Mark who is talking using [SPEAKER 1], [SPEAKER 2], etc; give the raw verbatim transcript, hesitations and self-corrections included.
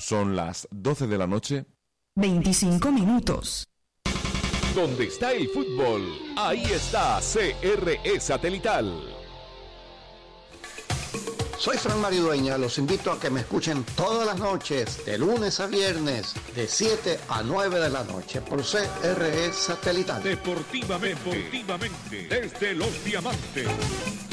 [SPEAKER 1] Son las doce de la noche.
[SPEAKER 2] veinticinco minutos.
[SPEAKER 3] Donde está el fútbol, ahí está C R E Satelital.
[SPEAKER 4] Soy Fran Mario Dueña, los invito a que me escuchen todas las noches, de lunes a viernes, de siete a nueve de la noche, por C R E Satelital.
[SPEAKER 3] Deportivamente, deportivamente, desde Los Diamantes.